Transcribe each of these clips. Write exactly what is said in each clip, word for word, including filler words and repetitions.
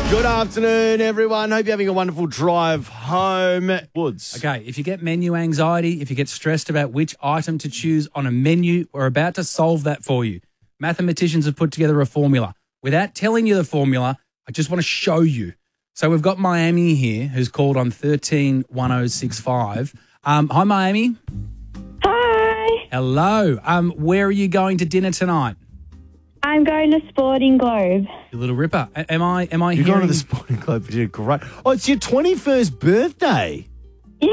Good afternoon, everyone. Hope you're having a wonderful drive home. Woods. Okay, if you get menu anxiety, if you get stressed about which item to choose on a menu, we're about to solve that for you. Mathematicians have put together a formula. Without telling you the formula, I just want to show you. So we've got Miami here, who's called on thirteen one oh six five. Um, hi, Miami. Hi. Hello. Um, where are you going to dinner tonight? I'm going to Sporting Globe. You little ripper. A- Am I? Am I You're hearing? going to the Sporting Club. You did great. Oh, it's your twenty-first birthday. Yeah.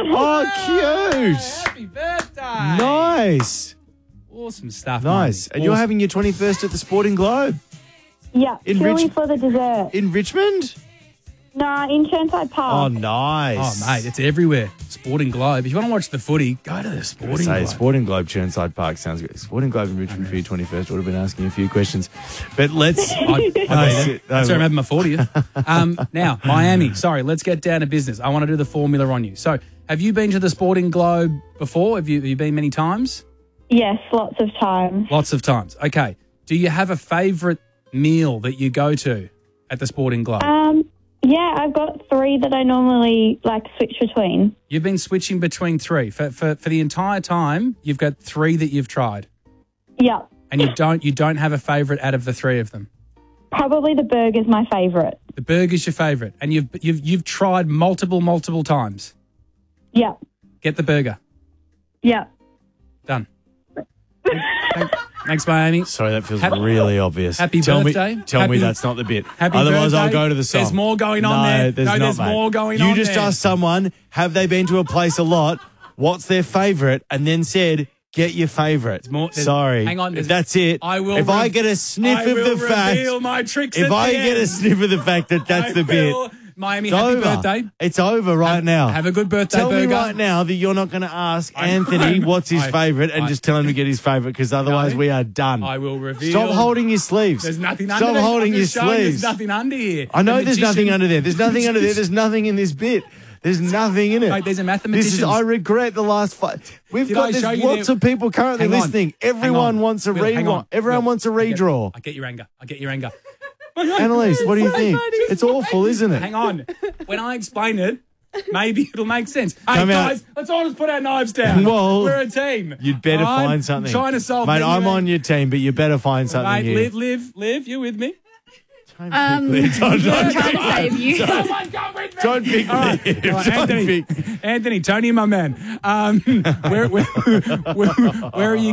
Oh, cute. Happy birthday! Nice. Awesome stuff. Nice. Miami. And you're Awesome. having your twenty-first at the Sporting Globe yeah. In Chili Rich- for the dessert. in Richmond? Nah, in Churnside Oh, Park. nice. Oh, mate, it's everywhere. Sporting Globe. If you want to watch the footy, go to the Sporting Say Globe. Sporting Globe, Churnside Park sounds good. Sporting Globe in Richmond for your twenty-first. Would have been asking you a few questions. But let's... I, I No, that's where no, I'm having my fortieth. Um, now, Miami. Sorry, let's get down to business. I want to do the formula on you. So, have you been to the Sporting Globe before? Have you, have you been many times? Yes, lots of times. Lots of times. Okay. Do you have a favourite meal that you go to at the Sporting Globe? Um, yeah, I've got three that I normally like switch between. You've been switching between three. For, for, for the entire time, you've got three that you've tried. Yeah. And you don't you don't have a favourite out of the three of them. Probably the burger's my favourite. The burger's your favourite. And you've you've you've tried multiple, multiple times. Yeah. Get the burger. Yeah. Done. Thanks, thanks, Miami. Sorry, that feels Happy- really obvious. Happy tell birthday. Me, tell Happy- me that's not the bit. Happy Otherwise, I'll birthday. go to the song. There's more going on no, there. There's No, not, there's mate. more going you on just there. asked someone, have they been to a place a lot? What's their favourite? And then said, get your favourite. more- there's- Sorry. hang on, If there's- that's it. I will If I rev- get a sniff I of will the fact. reveal my tricks If at I the get a end. sniff of the fact that that's I the bit. will. Miami, It's happy over. birthday. It's over right Have- now. have a good birthday, Tell me burger. right now that you're not going to ask I- Anthony what's his I- favourite and I- just tell him to get his favourite because otherwise No. we are done. I will reveal. Stop holding your sleeves. There's nothing under Stop there. holding I'm your just showing sleeves. There's nothing under here. I know The there's magician- nothing under there. There's nothing under there. There's nothing in this bit. There's nothing in it. Mate, there's a This is. mathematician's- I regret the last five. We've Did got I there's show you lots there- of people currently Hang on. listening. Hang Everyone on. wants a Will, hang redraw. on. Everyone Will, wants a I get- redraw. I get your anger. I get your anger. Annalise, what do you think? It's awful, isn't it? Hang on. When I explain it, maybe it'll make sense. Hey, Come out. guys, let's all just put our knives down. Well, We're a team. You'd better All right? find something. I'm trying to solve Mate, menu I'm ang- on your team, but you better find something Mate, here. live, live, live. You with me? Um, Don't, I'm trying to save you. Someone come with me. don't pick All right. me. All right, Don't Anthony, pick- Anthony, Tony, my man. Um, where, where, where, where are you?